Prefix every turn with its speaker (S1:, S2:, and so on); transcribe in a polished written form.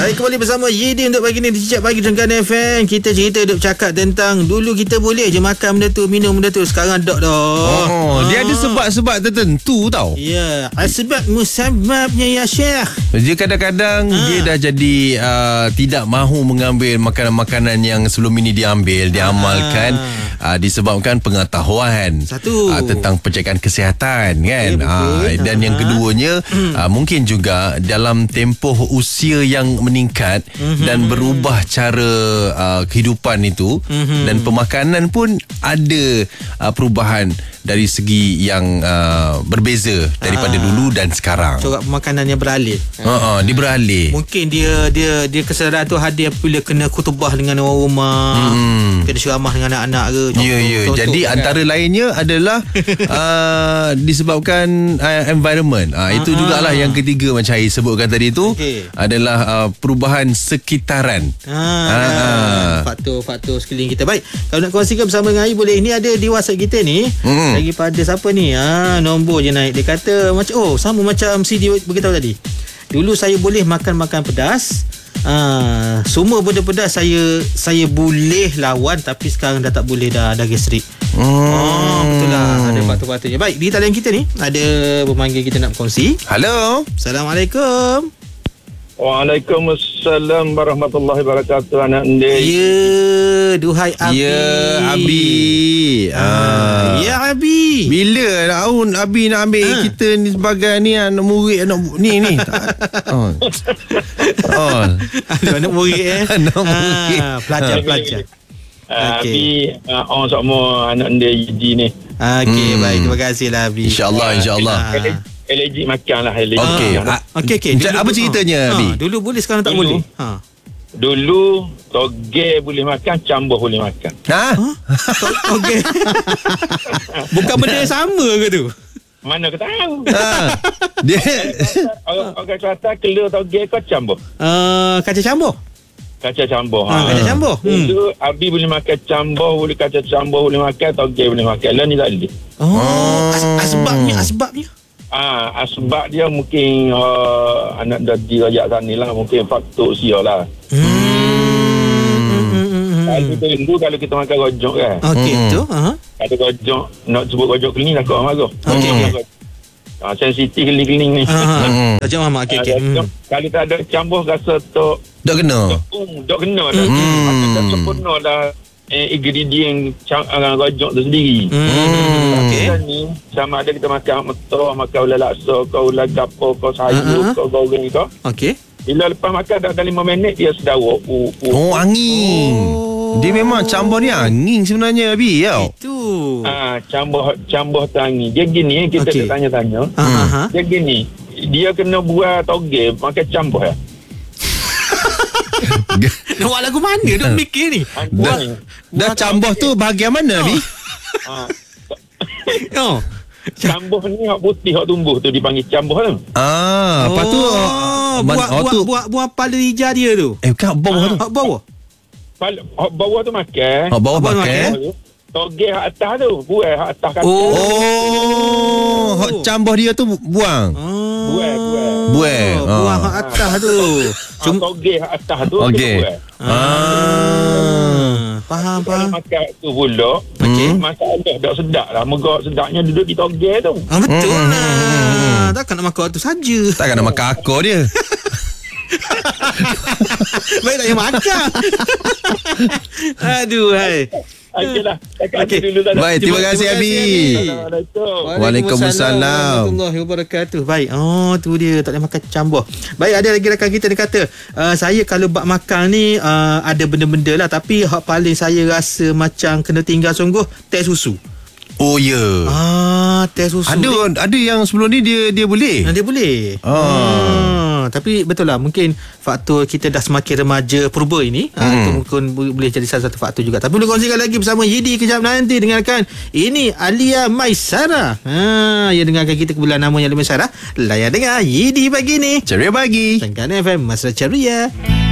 S1: Baik, kembali bersama Yedi untuk pagi ni di Cicak Pagi Trengganu FM. Kita cerita duk cakap tentang dulu kita boleh je makan benda tu, minum benda tu. Sekarang tak dah.
S2: Dia ada sebab-sebab tertentu tau.
S1: Ya, asbab musababnya ya Syekh.
S2: Dia kadang-kadang dia dah jadi tidak mahu mengambil makanan-makanan yang sebelum ini diamalkan disebabkan pengetahuan tentang penjagaan kesihatan kan. Dan yang keduanya mungkin juga dalam tempoh usia yang meningkat dan berubah cara kehidupan itu dan pemakanan pun ada perubahan dari segi yang berbeza daripada dulu dan sekarang.
S1: Corak pemakanannya beralih.
S2: Dia beralih.
S1: Mungkin dia kesedaran tu hadir apabila kena khutbah dengan orang rumah, kena ceramah dengan anak-anak ke.
S2: Contoh, jadi antara lainnya adalah disebabkan environment. Itu jugalah yang ketiga macam Air sebutkan tadi tu adalah perubahan sekitaran.
S1: Faktor sekeliling kita. Baik, kalau nak kongsikan bersama dengan Air boleh. Ini ada di WhatsApp kita ni. Daripada siapa ni? Nombor je naik. Dia kata macam sama macam CD beritahu tadi. Dulu saya boleh makan pedas. Semua benda pedas saya boleh lawan, tapi sekarang dah tak boleh dah gastrik. Betul lah, ada faktor-faktornya. Baik, di talian kita ni ada pemanggil kita nak berkongsi.
S2: Halo.
S1: Assalamualaikum.
S3: Waalaikumsalam warahmatullahi wabarakatuh. Anak Ndek.
S1: Ya, duhai Abi.
S2: Ya, Abi.
S1: Ya, Abi.
S2: Bila tahun Abi nak ambil kita ni sebagai ni anak murid anak ni.
S1: Anak murid
S2: Anak murid.
S1: Pelajar.
S3: Abi orang semua anak Ndek Yedi ni.
S1: Okey, baik. Terima kasihlah Abi.
S2: InsyaAllah.
S3: Allergi makan lah.
S1: Okey.
S2: Apa ceritanya Abi?
S1: Dulu boleh, sekarang tak boleh.
S3: Dulu toge boleh makan, cambuh boleh makan.
S1: Okey. Bukan benda yang sama ke tu?
S3: Mana aku tahu.
S2: Dia
S3: Orang Kelantan kelur toge kau cambuh.
S1: Kaca cambuh.
S3: Kaca cambuh.
S1: Kaca cambuh.
S3: Dulu Abi boleh makan cambuh, boleh kaca cambuh boleh makan, toge boleh makan. Lah ni tak boleh.
S1: Asbabnya.
S3: Sebab dia mungkin anak dadi rakyat sana lah, mungkin faktor usia lah. Kalau kita makan rojok kan.
S1: Okey, tu.
S3: Ada rojok, nak sebut rojok keling takut orang marah.
S1: Okey.
S3: Sensitif keling-keling ni.
S1: Rojok mama. Okey.
S3: Kalau tak ada cambuh rasa tok
S2: tak kena.
S3: Tak kena dah. Tak sempurna dah ingredient rojok tu sendiri.
S1: Okey.
S3: Ni sama ada kita makan mentah, makan ulat laksa, kau ulat gapo, kau sayur, kau goreng kau.
S1: Okey.
S3: Bila lepas makan dah 5 minit dia sedawa.
S2: Angin. Dia memang cambuh ni angin sebenarnya Abi tau.
S1: Itu.
S3: Cambuh tu angin. Dia gini kita tanya-tanya. Dia gini. Dia kena buat toge makan cambuh ya.
S1: Nak buat lagu mana duk mikir ni?
S2: Dah cambuh tu bahagian mana Abi?
S3: Cambuh ni hak putih hak tumbuh tu dipanggil cambuh tu.
S2: Lepas tu
S1: buah pala hijau dia tu.
S2: Bukan bawah tu.
S1: Bawah.
S3: Hak bawah tu makan.
S2: Hak bawah makan.
S3: Toge hak atas tu, buah hak atas kata.
S2: Hak cambuh dia tu buang. Buah.
S1: Buah hak atas tu.
S3: Cuma toge hak atas tu.
S2: Okey.
S1: Faham.
S3: Makan tu pula. Masalah tak sedap lah. Megak sedapnya duduk di toge tu.
S1: Betul lah. Takkan nak makan tu saja.
S2: Takkan nak makan akar dia.
S1: Baik tak payah makan. Aduh, hai.
S3: Okeylah.
S2: Baik, terima kasih Abi. Waalaikumsalam
S1: warahmatullahi wabarakatuh. Baik. Tu dia tak boleh makan cambuh. Baik, ada lagi rakan kita dia kata, saya kalau bak makan ni ada benda-benda lah, tapi hak paling saya rasa macam kena tinggal sungguh teh susu.
S2: Oh ya.
S1: Teh susu.
S2: Ada yang sebelum ni dia boleh.
S1: Dia boleh. Tapi betul lah, mungkin faktor kita dah semakin remaja purba ini, itu mungkin boleh jadi salah satu faktor juga. Tapi boleh kongsikan lagi bersama Yedi kejap nanti. Dengarkan ini Alia Maisara. Ya, dengarkan kita kebulan namanya Alia Maisara. Layan dengar Yedi pagi ni,
S2: Ceria pagi
S1: Trengganu FM, Masa Ceria.